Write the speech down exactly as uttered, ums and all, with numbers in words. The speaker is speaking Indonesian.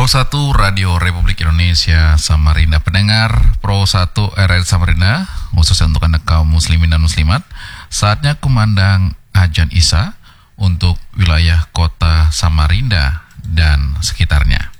Pro satu Radio Republik Indonesia Samarinda, pendengar Pro satu R R Samarinda, khususnya untuk Anda kaum muslimin dan muslimat, saatnya kumandang Ajan Isya untuk wilayah kota Samarinda dan sekitarnya.